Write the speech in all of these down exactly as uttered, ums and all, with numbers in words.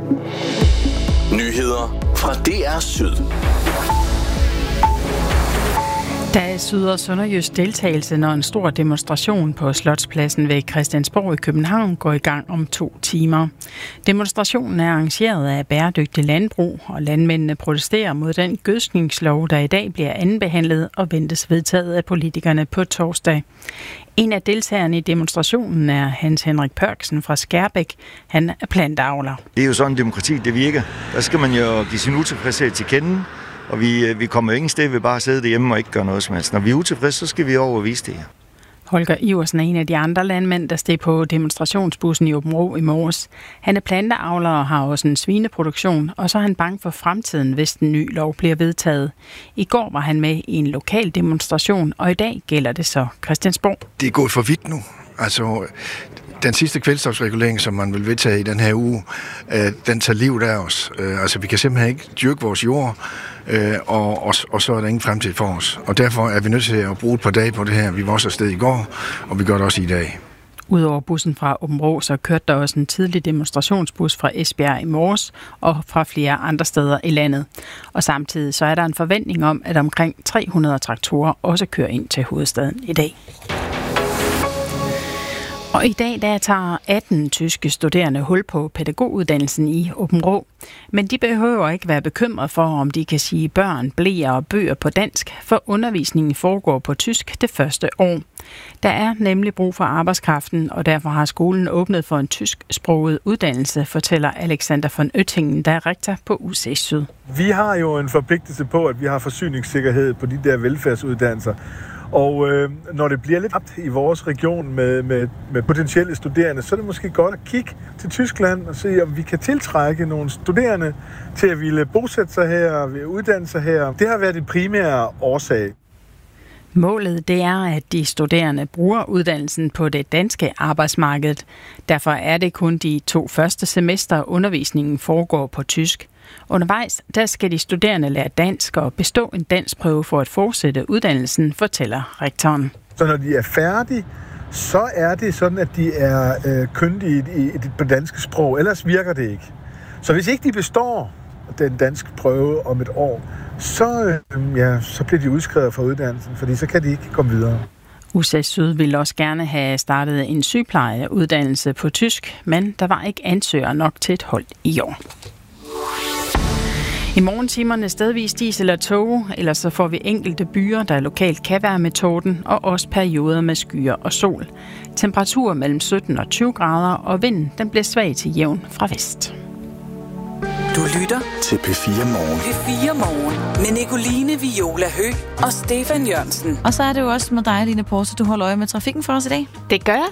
Nyheder fra D R Syd. Der er Syd- og Sønderjysk deltagelse, når en stor demonstration på Slotspladsen ved Christiansborg i København går i gang om to timer. Demonstrationen er arrangeret af Bæredygtig Landbrug, og landmændene protesterer mod den gødskningslov, der i dag bliver andenbehandlet og ventes vedtaget af politikerne på torsdag. En af deltagerne i demonstrationen er Hans Henrik Pørksen fra Skærbæk. Han er planteavler. Det er jo sådan, demokrati det virker. Der skal man jo give sin utilfredshed til kende. Og vi, vi kommer jo ingen sted ved bare at sidde derhjemme og ikke gøre noget som helst. Når vi er utilfredse, så skal vi over og vise det her. Holger Iversen er en af de andre landmænd, der steg på demonstrationsbussen i Aabenraa i morges. Han er planteavler og har også en svineproduktion, og så er han bange for fremtiden, hvis den nye lov bliver vedtaget. I går var han med i en lokal demonstration, og i dag gælder det så Christiansborg. Det er gået for vidt nu. Altså, den sidste kvælstofsregulering, som man vil vedtage i den her uge, øh, den tager livet af os. Øh, altså, vi kan simpelthen ikke dyrke vores jord, øh, og, og, og så er der ingen fremtid for os. Og derfor er vi nødt til at bruge et par dage på det her. Vi var også afsted i går, og vi gør det også i dag. Udover bussen fra Aabenraa, så kørte der også en tidlig demonstrationsbus fra Esbjerg i morges og fra flere andre steder i landet. Og samtidig så er der en forventning om, at omkring tre hundrede traktorer også kører ind til hovedstaden i dag. Og i dag der tager atten tyske studerende hul på pædagoguddannelsen i Aabenraa. Men de behøver ikke være bekymret for, om de kan sige børn, bleer og bøger på dansk, for undervisningen foregår på tysk det første år. Der er nemlig brug for arbejdskraften, og derfor har skolen åbnet for en tysksproget uddannelse, fortæller Alexander von Oettingen, der er rektor på U C Syd. Vi har jo en forpligtelse på, at vi har forsyningssikkerhed på de der velfærdsuddannelser. Og øh, når det bliver lidt apt i vores region med, med, med potentielle studerende, så er det måske godt at kigge til Tyskland og se, om vi kan tiltrække nogle studerende til at ville bosætte sig her og uddanne sig her. Det har været det primære årsag. Målet det er, at de studerende bruger uddannelsen på det danske arbejdsmarked. Derfor er det kun de to første semester, undervisningen foregår på tysk. Undervejs der skal de studerende lære dansk og bestå en danskprøve for at fortsætte uddannelsen, fortæller rektoren. Så når de er færdige, så er det sådan, at de er øh, kyndige i, i det danske sprog. Ellers virker det ikke. Så hvis ikke de består den danske prøve om et år, så, øh, ja, så bliver de udskrevet fra uddannelsen, fordi så kan de ikke komme videre. U C Syd ville også gerne have startet en sygeplejeuddannelse på tysk, men der var ikke ansøgere nok til et hold i år. I morgentimerne stedvis diesel og tog, ellers så får vi enkelte byer, der lokalt kan være med torden, og også perioder med skyer og sol. Temperaturer mellem sytten og tyve grader, og vinden den bliver svag til jævn fra vest. Du lytter til P fire Morgen. P fire Morgen med Nicoline Viola Høgh og Stefan Jørgensen. Og så er det jo også med dig, Line Porse, du holder øje med trafikken for os i dag. Det gør jeg.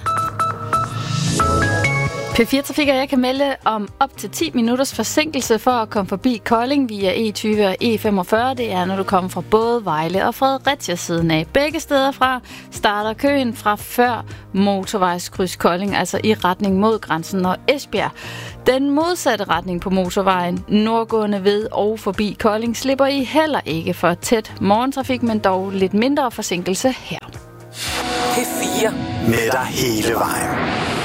P fire Trafik og jeg kan melde om op til ti minutters forsinkelse for at komme forbi Kolding via E tyve og E femogfyrre. Det er, når du kommer fra både Vejle og Fredericia siden af. Begge steder fra starter køen fra før motorvejskryds Kolding, altså i retning mod grænsen og Esbjerg. Den modsatte retning på motorvejen, nordgående ved og forbi Kolding, slipper I heller ikke for tæt morgentrafik, men dog lidt mindre forsinkelse her. P fire med dig hele vejen.